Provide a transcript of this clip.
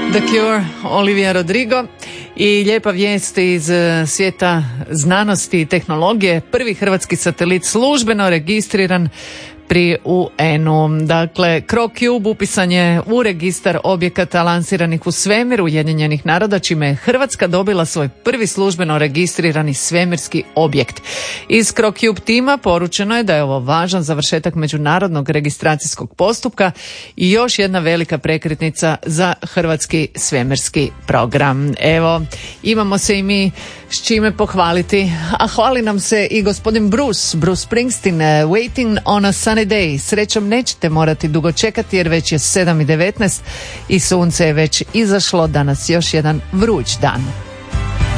The Cure, Olivia Rodrigo. I lijepa vijest iz svijeta znanosti i tehnologije. Prvi hrvatski satelit službeno registriran pri UN-u. Dakle, CroCube upisan je u registar objekata lansiranih u svemir Ujedinjenih naroda, čime je Hrvatska dobila svoj prvi službeno registrirani svemirski objekt. Iz CroCube tima poručeno je da je ovo važan završetak međunarodnog registracijskog postupka i još jedna velika prekretnica za hrvatski svemirski program. Evo, imamo se i mi s čime pohvaliti, a hvali nam se i gospodin Bruce Springsteen, Waiting on a Sunny Day. Srećom nećete morati dugo čekati jer već je 7:19 i sunce je već izašlo, danas još jedan vruć dan.